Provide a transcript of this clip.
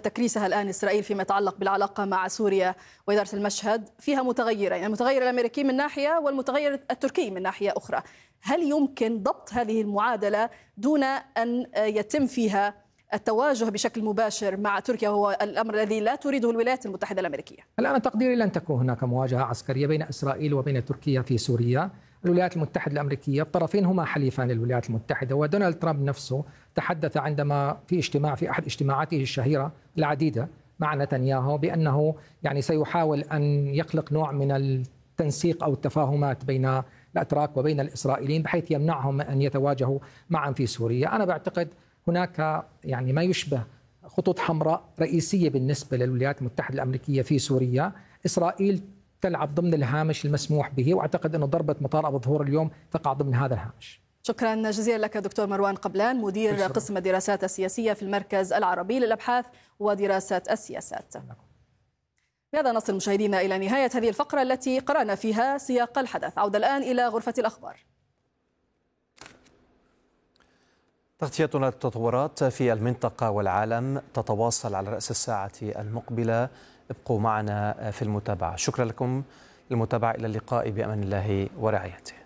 تكريسها الآن إسرائيل فيما يتعلق بالعلاقة مع سوريا وإدارة المشهد فيها متغيرين، المتغير الأمريكي من ناحية والمتغير التركي من ناحية أخرى. هل يمكن ضبط هذه المعادلة دون أن يتم فيها التواجه بشكل مباشر مع تركيا، وهو الأمر الذي لا تريده الولايات المتحدة الأمريكية؟ الآن تقديري لن تكون هناك مواجهة عسكرية بين إسرائيل وبين تركيا في سوريا. الولايات المتحدة الأمريكية الطرفين هما حليفان للولايات المتحدة، ودونالد ترامب نفسه تحدث عندما في أحد اجتماعاته الشهيرة العديدة مع نتنياهو بأنه سيحاول أن يخلق نوع من التنسيق أو التفاهمات بين الأتراك وبين الإسرائيليين بحيث يمنعهم أن يتواجهوا معا في سوريا. أنا بعتقد هناك ما يشبه خطوط حمراء رئيسية بالنسبة للولايات المتحدة الأمريكية في سوريا. إسرائيل تلعب ضمن الهامش المسموح به، وأعتقد أن ضربة مطار أبو ظهور اليوم تقع ضمن هذا الهامش. شكرا جزيلا لك دكتور مروان قبلان، مدير قسم الدراسات السياسية في المركز العربي للأبحاث ودراسة السياسات. بهذا نصل مشاهدينا إلى نهاية هذه الفقرة التي قرأنا فيها سياق الحدث. عودة الآن إلى غرفة الأخبار. تغطيتنا للتطورات في المنطقة والعالم تتواصل على رأس الساعة المقبلة. ابقوا معنا في المتابعة. شكرا لكم للمتابعة، إلى اللقاء بأمان الله ورعايته.